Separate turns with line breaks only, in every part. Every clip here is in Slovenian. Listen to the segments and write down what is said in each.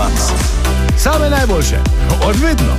Max. Same najboljše, odvedno.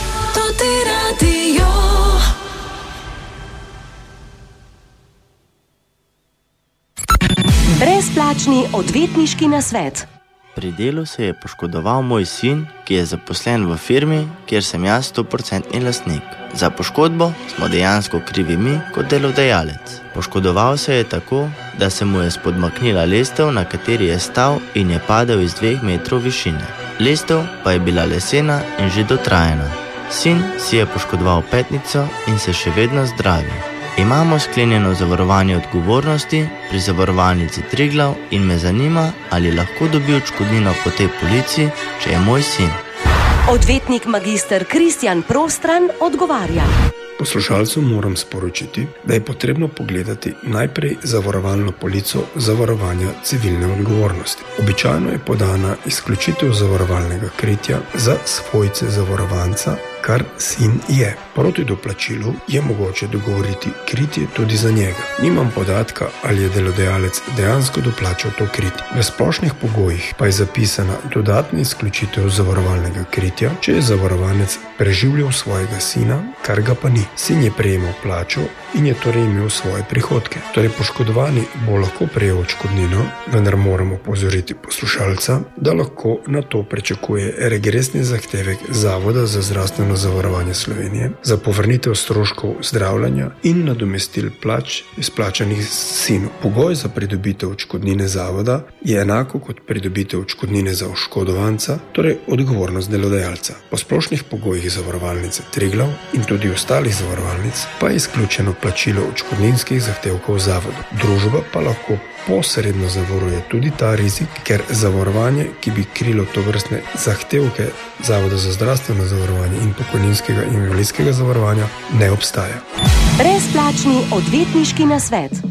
Brezplačni odvetniški nasvet.
Pri delu se je poškodoval moj sin, ki je zaposlen v firmi, kjer sem jaz 100% lastnik. Za poškodbo smo dejansko krivi mi kot delodajalec. Poškodoval se je tako, da se mu je spodmaknila lestev, na kateri je stal in je padel iz 2 metrov višine. Lestev pa je bila lesena in že dotrajana. Sin si je poškodoval petnico in se še vedno zdravi. Imamo sklenjeno zavarovanje odgovornosti pri zavarovalnici Triglav in me zanima, ali lahko dobi odškodnino po tej polici, če je moj sin.
Odvetnik magister Kristjan Prostran odgovarja.
Poslušalcu moram sporočiti, da je potrebno pogledati najprej zavarovalno polico zavarovanja civilne odgovornosti. Običajno je podana izključitev zavarovalnega kritja za svojce zavarovanca, kar sin je. Proti doplačilu je mogoče dogovoriti kritje tudi za njega. Nimam podatka, ali je delodajalec dejansko doplačal to kritje. V splošnih pogojih pa je zapisana dodatna izključitev zavarovalnega kritja, če je zavarovanec preživljal svojega sina, kar ga pa ni. Sin je prejemal plačo in je torej imel svoje prihodke. Torej poškodovani bo lahko prejel odškodnino, vendar moramo opozoriti poslušalca, da lahko na to pričakuje regresni zahtevek Zavoda za zdravstveno zavarovanje Slovenije za povrnitev stroškov zdravljenja in nadomestil plač izplačanih sinu. Pogoj za pridobitev odškodnine zavoda je enako kot pridobitev odškodnine za oškodovanca, torej odgovornost delodajalca. Po splošnih pogojih zavarovalnice Triglav in tudi ostalih zavarovalnic pa je izključeno plačilo odškodninskih zahtevkov zavodu. Družba pa lahko posredno zavaruje tudi ta rizik, ker zavarovanje, ki bi krilo tovrstne zahtevke Zavoda za zdravstveno zavarovanje in pokojninskega in invalidskega zavarovanja, ne obstaja.
Brezplačni odvetniški nasvet.